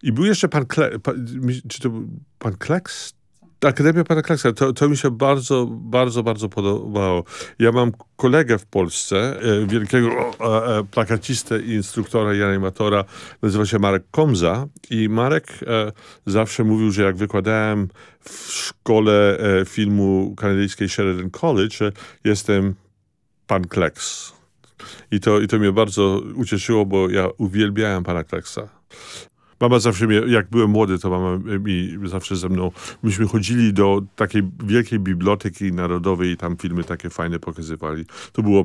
I był jeszcze czy to był pan Kleks? Akademia pana Kleksa. To mi się bardzo, bardzo, bardzo podobało. Ja mam kolegę w Polsce, wielkiego plakacistę i instruktora i animatora, nazywa się Marek Komza i Marek zawsze mówił, że jak wykładałem w szkole filmu kanadyjskiej Sheridan College, że jestem pan Kleks. I to mnie bardzo ucieszyło, bo ja uwielbiałem pana Kleksa. Mama zawsze jak byłem młody, to mama mi zawsze ze mną, myśmy chodzili do takiej wielkiej biblioteki narodowej i tam filmy takie fajne pokazywali. To było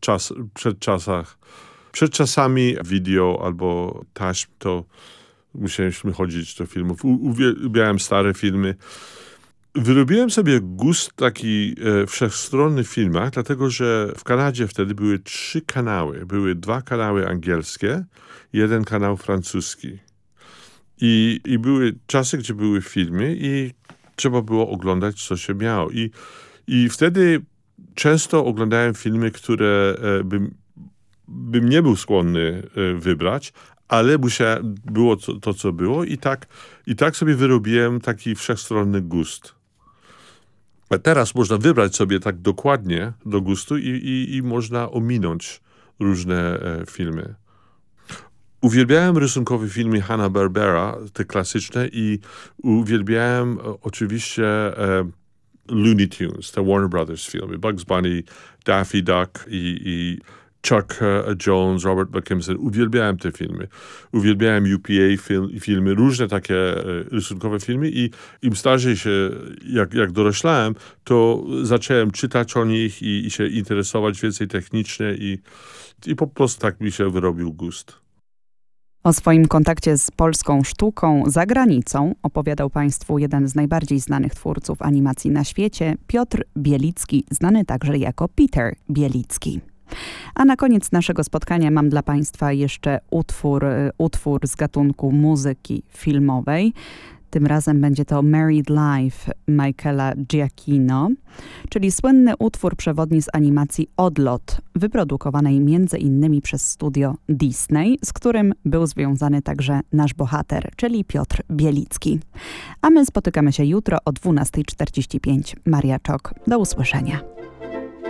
przed czasami wideo albo taśm, to musieliśmy chodzić do filmów. Uwielbiałem stare filmy. Wyrobiłem sobie gust taki wszechstronny w filmach, dlatego że w Kanadzie wtedy były 3 kanały. Były 2 kanały angielskie, 1 kanał francuski. I były czasy, gdzie były filmy i trzeba było oglądać, co się miało. I wtedy często oglądałem filmy, które bym nie był skłonny wybrać, ale było to, co było i tak sobie wyrobiłem taki wszechstronny gust. A teraz można wybrać sobie tak dokładnie do gustu i można ominąć różne filmy. Uwielbiałem rysunkowe filmy Hanna-Barbera, te klasyczne i uwielbiałem oczywiście Looney Tunes, te Warner Brothers filmy. Bugs Bunny, Daffy Duck i Chuck Jones, Robert McKimson. Uwielbiałem te filmy. Uwielbiałem UPA filmy, różne takie rysunkowe filmy i im starszy się, jak doroślałem, to zacząłem czytać o nich i się interesować więcej technicznie i po prostu tak mi się wyrobił gust. O swoim kontakcie z polską sztuką za granicą opowiadał Państwu jeden z najbardziej znanych twórców animacji na świecie, Piotr Bielicki, znany także jako Peter Bielicki. A na koniec naszego spotkania mam dla Państwa jeszcze utwór z gatunku muzyki filmowej. Tym razem będzie to Married Life Michaela Giacchino, czyli słynny utwór przewodni z animacji Odlot, wyprodukowanej m.in. przez studio Disney, z którym był związany także nasz bohater, czyli Piotr Bielicki. A my spotykamy się jutro o 12:45. Maria Czok. Do usłyszenia.